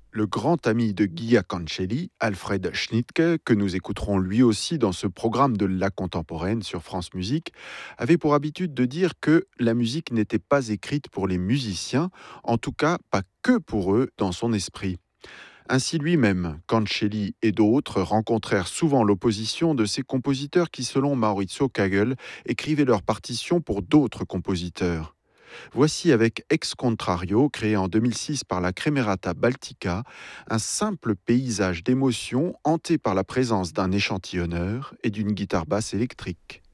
Le grand ami de Guy Cancelli, Alfred Schnittke, que nous écouterons lui aussi dans ce programme de La Contemporaine sur France Musique, avait pour habitude de dire que la musique n'était pas écrite pour les musiciens, en tout cas pas que pour eux dans son esprit. Ainsi lui-même, Cancelli et d'autres rencontrèrent souvent l'opposition de ces compositeurs qui, selon Maurizio Kagel, écrivaient leurs partitions pour d'autres compositeurs. Voici avec Ex Contrario, créé en 2006 par la Cremerata Baltica, un simple paysage d'émotions hanté par la présence d'un échantillonneur et d'une guitare basse électrique.